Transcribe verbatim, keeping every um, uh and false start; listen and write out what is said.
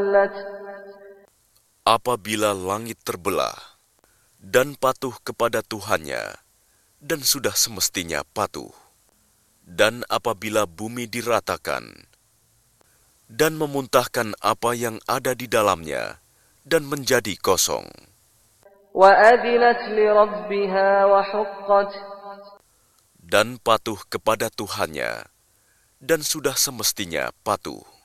Apabila langit terbelah dan patuh kepada Tuhannya, dan sudah semestinya patuh, dan apabila bumi diratakan dan memuntahkan apa yang ada di dalamnya dan menjadi kosong, dan patuh kepada Tuhannya, dan sudah semestinya patuh.